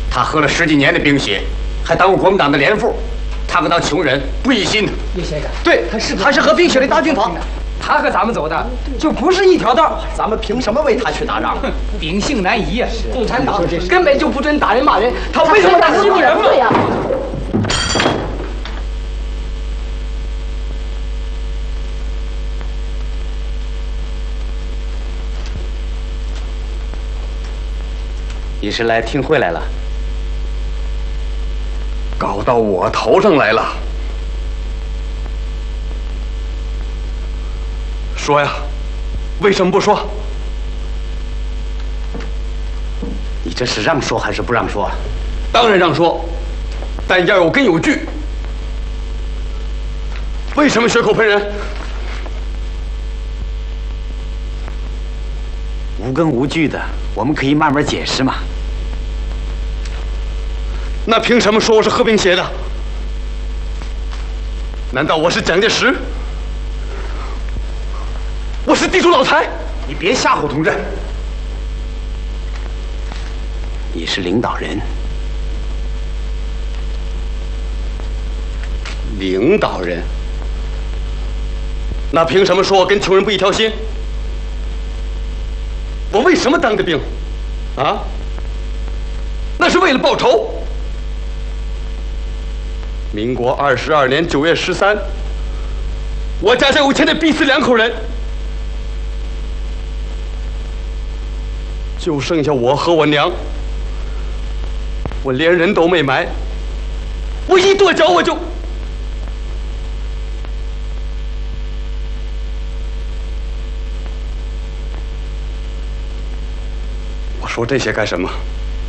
他喝了10几年的兵血，还当过国民党的连副，他可当穷人不义心。 叶先生， 对，他是喝冰血的大军阀， 他和咱们走的就不是一条道， 咱们凭什么为他去打仗？ 秉性难移呀！共产党根本就不准打人骂人，他为什么打欺负人嘛？ 你是来听会来了？ 搞到我头上来了。说呀，为什么不说？ 你这是让说还是不让说？ 当然让说，但要有根有据。为什么血口喷人？ 无根无据的，我们可以慢慢解释嘛。 那凭什么说我是喝冰血的？难道我是蒋介石？我是地主老财？ 你别吓唬同志。你是领导人。 领导人？那凭什么说我跟穷人不一条心？我为什么当的兵？啊？那是为了报仇。民国22年9月13，我家乡有钱的逼死2口人，就剩下我和我娘，我连人都没埋，我一跺脚我就。说这些干什么？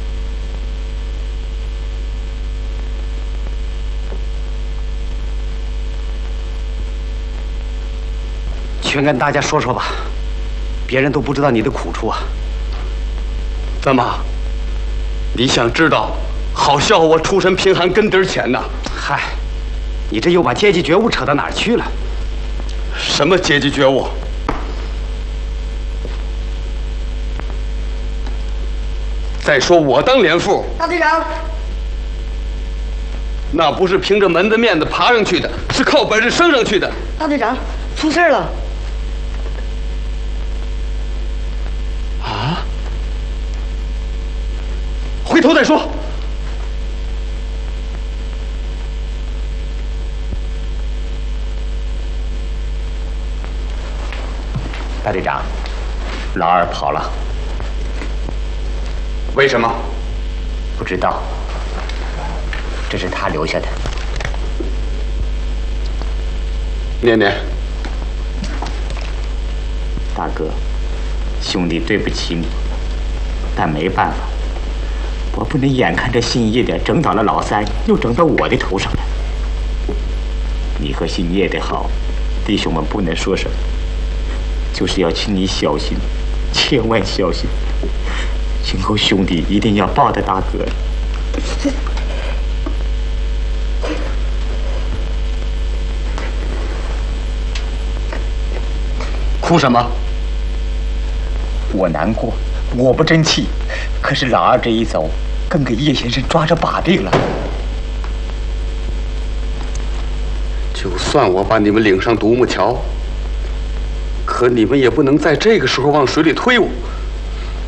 全跟大家说说吧，别人都不知道你的苦处啊。 怎么？你想知道？好笑话我出身贫寒，跟底儿浅呐！ 嗨，你这又把阶级觉悟扯到哪儿去了？ 什么阶级觉悟？再说我当连副， 大队长， 那不是凭着门子面子爬上去的，是靠本事升上去的。 大队长，出事了！ 啊！回头再说。 大队长，老二跑了。 为什么？ 不知道，这是他留下的。 念念， 大哥，兄弟对不起你，但没办法，我不能眼看着姓叶的整倒了老三，又整到我的头上来。你和姓叶的好，弟兄们不能说什么，就是要请你小心，千万小心。今后兄弟一定要抱着大哥。 哭什么？ 我难过，我不争气，可是老二这一走，更给叶先生抓着把柄了。 就算我把你们领上独木桥，可你们也不能在这个时候往水里推我。